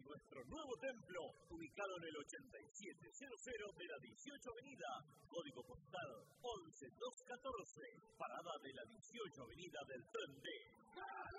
nuestro nuevo templo, ubicado en el 8700 de la 18 Avenida, código postal 11214, parada de la 18 Avenida del Tren D.